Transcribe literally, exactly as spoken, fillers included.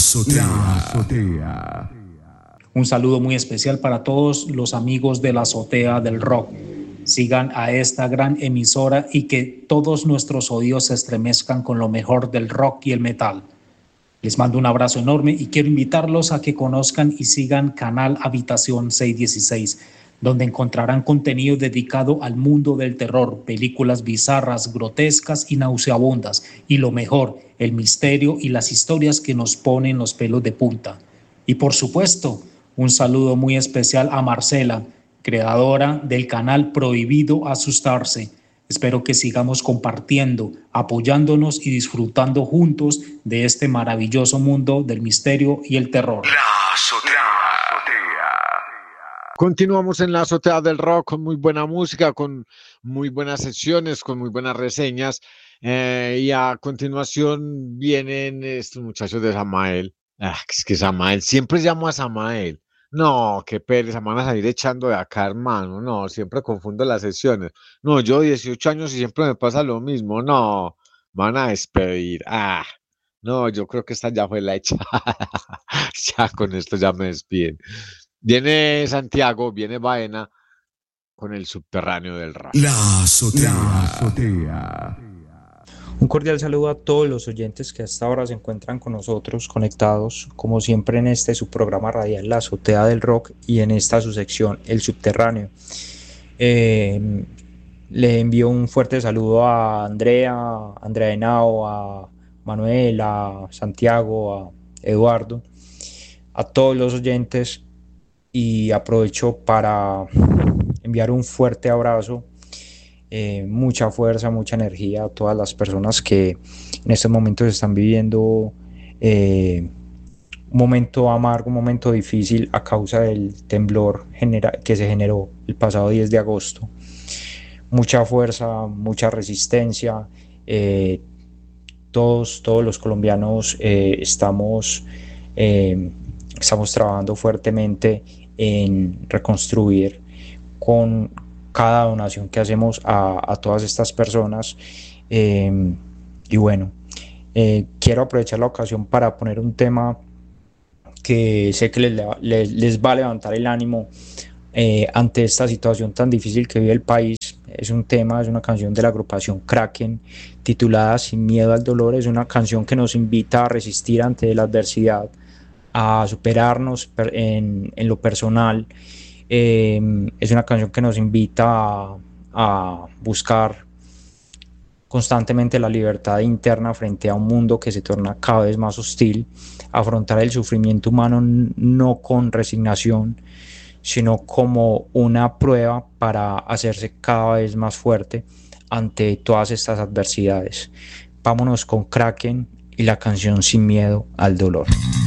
azotea. La azotea. Un saludo muy especial para todos los amigos de la azotea del rock. Sigan a esta gran emisora y que todos nuestros oídos se estremezcan con lo mejor del rock y el metal. Les mando un abrazo enorme y quiero invitarlos a que conozcan y sigan Canal Habitación seiscientos dieciséis, donde encontrarán contenido dedicado al mundo del terror, películas bizarras, grotescas y nauseabundas, y lo mejor, el misterio y las historias que nos ponen los pelos de punta. Y por supuesto, un saludo muy especial a Marcela, creadora del canal Prohibido Asustarse. Espero que sigamos compartiendo, apoyándonos y disfrutando juntos de este maravilloso mundo del misterio y el terror. La azotea. Continuamos en la azotea del rock con muy buena música, con muy buenas secciones, con muy buenas reseñas. Eh, y a continuación vienen estos muchachos de Samael. Ah, es que Samael, siempre llamo a Samael. No, qué pereza, me van a salir echando de acá, hermano. No, siempre confundo las sesiones. No, yo dieciocho años y siempre me pasa lo mismo. No, me van a despedir. Ah, no, yo creo que esta ya fue la echada. Ya con esto ya me despiden. Viene Santiago, viene Baena con el subterráneo del rap. La azotea. La azotea. Un cordial saludo a todos los oyentes que hasta ahora se encuentran con nosotros conectados, como siempre en este su programa radial La Azotea del Rock y en esta su sección El Subterráneo. Eh, le envío un fuerte saludo a Andrea, a Andrea Henao, a Manuel, a Santiago, a Eduardo, a todos los oyentes, y aprovecho para enviar un fuerte abrazo. Eh, mucha fuerza, mucha energía a todas las personas que en estos momentos están viviendo eh, un momento amargo, un momento difícil a causa del temblor genera- que se generó el pasado diez de agosto. Mucha fuerza, mucha resistencia. Eh, todos, todos los colombianos eh, estamos, eh, estamos trabajando fuertemente en reconstruir con cada donación que hacemos a, a todas estas personas. Eh, y bueno, eh, quiero aprovechar la ocasión para poner un tema que sé que les, les, les va a levantar el ánimo eh, ante esta situación tan difícil que vive el país. Es un tema, es una canción de la agrupación Kraken titulada Sin Miedo al Dolor. Es una canción que nos invita a resistir ante la adversidad, a superarnos en, en lo personal. Eh, es una canción que nos invita a, a buscar constantemente la libertad interna frente a un mundo que se torna cada vez más hostil, afrontar el sufrimiento humano no con resignación, sino como una prueba para hacerse cada vez más fuerte ante todas estas adversidades. Vámonos con Kraken y la canción Sin Miedo al Dolor.